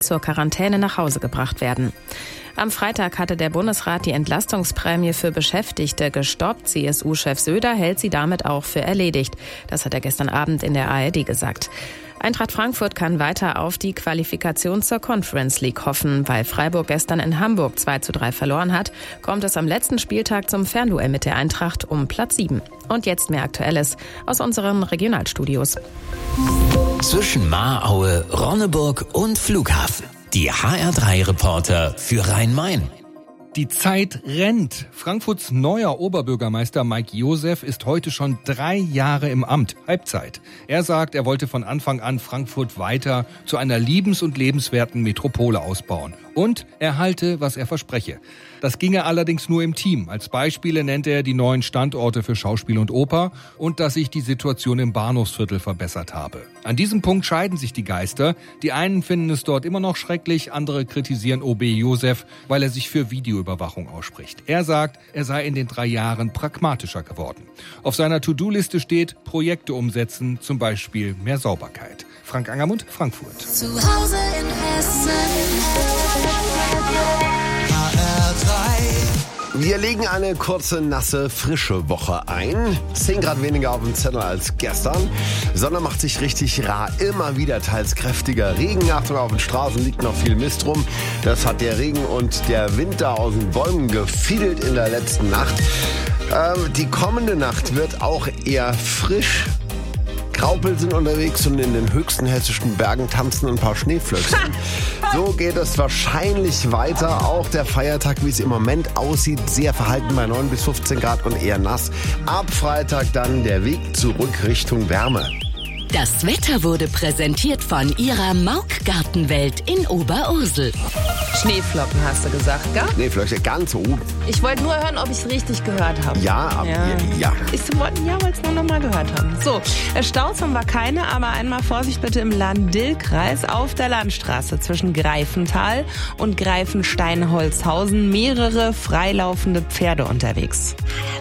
zur Quarantäne nach Hause gebracht werden. Am Freitag hatte der Bundesrat die Entlastungsprämie für Beschäftigte gestoppt. CSU-Chef Söder hält sie damit auch für erledigt. Das hat er gestern Abend in der ARD gesagt. Eintracht Frankfurt kann weiter auf die Qualifikation zur Conference League hoffen. Weil Freiburg gestern in Hamburg 2:3 verloren hat, kommt es am letzten Spieltag zum Fernduell mit der Eintracht um Platz 7. Und jetzt mehr Aktuelles aus unseren Regionalstudios. Zwischen Mahraue, Ronneburg und Flughafen. Die HR3-Reporter für Rhein-Main. Die Zeit rennt. Frankfurts neuer Oberbürgermeister Mike Joseph ist heute schon 3 Jahre im Amt. Halbzeit. Er sagt, er wollte von Anfang an Frankfurt weiter zu einer liebens- und lebenswerten Metropole ausbauen. Und er halte, was er verspreche. Das ginge allerdings nur im Team. Als Beispiele nennt er die neuen Standorte für Schauspiel und Oper und dass sich die Situation im Bahnhofsviertel verbessert habe. An diesem Punkt scheiden sich die Geister. Die einen finden es dort immer noch schrecklich, andere kritisieren OB Joseph, weil er sich für Videoüberwachung ausspricht. Er sagt, er sei in den 3 Jahren pragmatischer geworden. Auf seiner To-Do-Liste steht, Projekte umsetzen, zum Beispiel mehr Sauberkeit. Frank Angermund, Frankfurt. Zu Hause in Hessen. Wir legen eine kurze, nasse, frische Woche ein. 10 Grad weniger auf dem Zettel als gestern. Sonne macht sich richtig rar. Immer wieder teils kräftiger Regen. Achtung, auf den Straßen liegt noch viel Mist rum. Das hat der Regen und der Wind da aus den Bäumen gefiedelt in der letzten Nacht. Die kommende Nacht wird auch eher frisch. Graupel sind unterwegs und in den höchsten hessischen Bergen tanzen ein paar Schneeflöckchen. So geht es wahrscheinlich weiter. Auch der Feiertag, wie es im Moment aussieht, sehr verhalten bei 9 bis 15 Grad und eher nass. Ab Freitag dann der Weg zurück Richtung Wärme. Das Wetter wurde präsentiert von Ihrer Mauk-Gartenwelt in Oberursel. Schneeflocken hast du gesagt, gell? Schneeflöckchen ganz oben. Ich wollte nur hören, ob ich es richtig gehört habe. Ja. Ich wollte es nur noch mal gehört haben. So, Staus haben wir keine, aber einmal Vorsicht bitte im Lahn-Dill-Kreis auf der Landstraße zwischen Greifental und Greifenstein-Holzhausen. Mehrere freilaufende Pferde unterwegs.